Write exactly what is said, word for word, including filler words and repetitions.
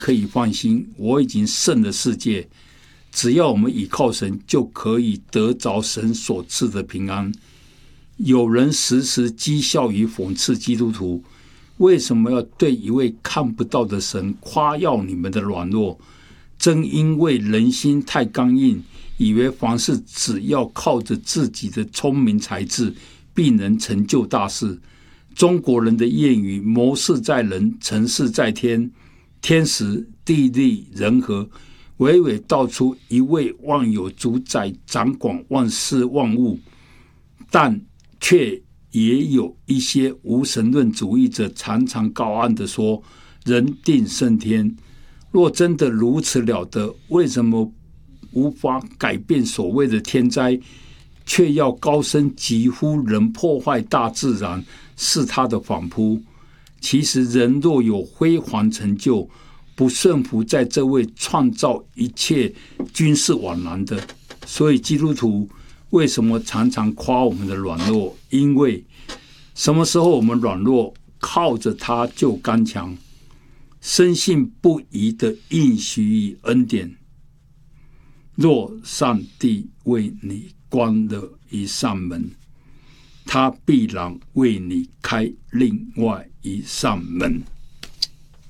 可以放心，我已经胜了世界。只要我们倚靠神，就可以得着神所赐的平安。有人时时讥笑与讽刺基督徒，为什么要对一位看不到的神夸耀你们的软弱？正因为人心太刚硬，以为凡事只要靠着自己的聪明才智，必能成就大事。中国人的谚语，谋事在人，成事在天，天时地利人和，娓娓道出一位万有主宰，掌管万事万物。但却也有一些无神论主义者常常高傲地说，人定胜天。若真的如此了得，为什么无法改变所谓的天灾，却要高声疾呼人破坏大自然是他的反扑？其实人若有辉煌成就，不顺服在这位创造一切均是枉然的。所以基督徒为什么常常夸我们的软弱？因为什么时候我们软弱，靠着他就刚强。深信不疑的应许与恩典，若上帝为你关了一扇门，他必然为你开另外一扇门。